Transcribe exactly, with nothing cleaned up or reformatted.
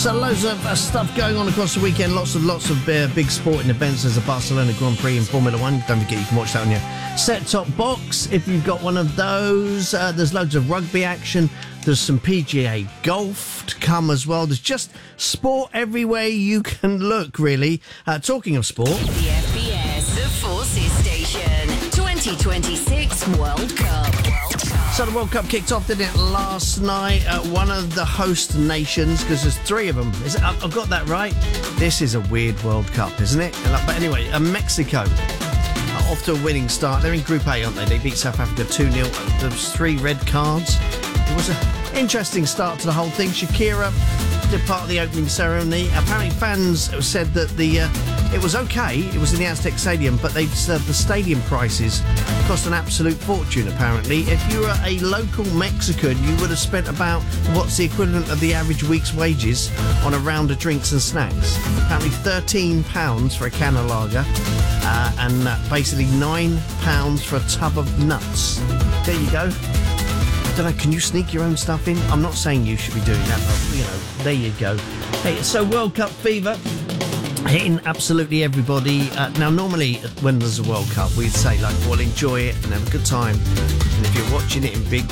So loads of uh, stuff going on across the weekend. Lots of lots of uh, big sporting events. There's a Barcelona Grand Prix in Formula One. Don't forget you can watch that on your set-top box if you've got one of those. Uh, there's loads of rugby action. There's some P G A golf to come as well. There's just sport everywhere you can look, really. Uh, talking of sport, The F B S, the Forces Station, twenty twenty-six World Cup. so the World Cup kicked off, didn't it, last night? Uh, one of the host nations, because there's three of them. Is it, I've got that right? This is a weird World Cup, isn't it? But anyway, uh, Mexico are off to a winning start. They're in Group A, aren't they? They beat South Africa two nil. There was three red cards. It was an interesting start to the whole thing. Shakira did part of the opening ceremony. Apparently fans said that the uh, it was okay. It was in the Aztec Stadium, but they said the stadium prices cost an absolute fortune, apparently. If you were a local Mexican, you would have spent about what's the equivalent of the average week's wages on a round of drinks and snacks. Apparently thirteen pounds for a can of lager uh, and uh, basically nine pounds for a tub of nuts. There you go. I don't know, can you sneak your own stuff in? I'm not saying you should be doing that, but, you know, there you go. Hey, so World Cup fever hitting absolutely everybody. Uh, now, normally when there's a World Cup, we'd say, like, well, enjoy it and have a good time. And if you're watching it in big